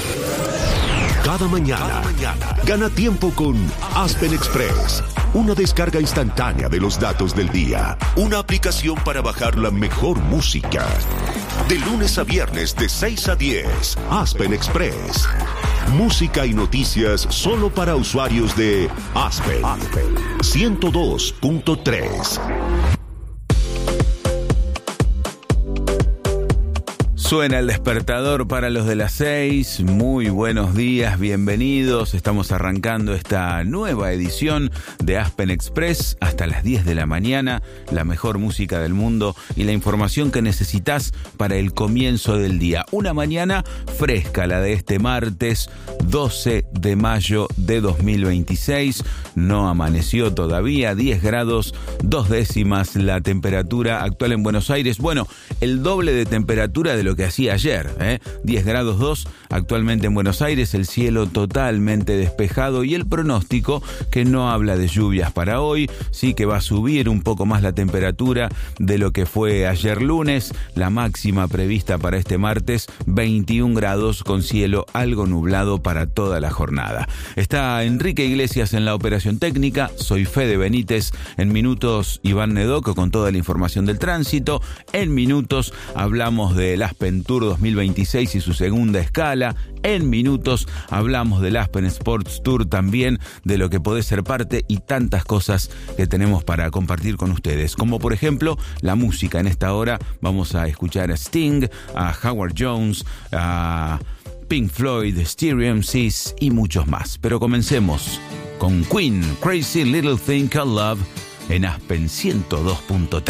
Cada mañana, gana tiempo con Aspen Express. Una descarga instantánea de los datos del día. Una aplicación para bajar la mejor música. De lunes a viernes de 6 a 10. Aspen Express. Música y noticias solo para usuarios de Aspen. 102.3. Suena el despertador para los de las 6. Muy buenos días, bienvenidos. Estamos arrancando esta nueva edición de Aspen Express hasta las 10 de la mañana. La mejor música del mundo y la información que necesitas para el comienzo del día. Una mañana fresca, la de este martes 12 de mayo de 2026. No amaneció todavía, 10 grados 2 décimas la temperatura actual en Buenos Aires. Bueno, el doble de temperatura de lo que hacía ayer, 10 grados 2 actualmente en Buenos Aires, el cielo totalmente despejado y el pronóstico que no habla de lluvias para hoy, sí que va a subir un poco más la temperatura de lo que fue ayer lunes, la máxima prevista para este martes 21 grados con cielo algo nublado para toda la jornada. Está Enrique Iglesias en la operación técnica, soy Fede Benítez, en minutos Iván Nedoco con toda la información del tránsito, en minutos hablamos del Aspen Tour 2026 y su segunda escala. En minutos hablamos del Aspen Sports Tour también, de lo que puede ser parte y tantas cosas que tenemos para compartir con ustedes. Como por ejemplo la música. En esta hora vamos a escuchar a Sting, a Howard Jones, a Pink Floyd, Stereo MCs y muchos más. Pero comencemos con Queen, Crazy Little Thing Called Love en Aspen 102.3.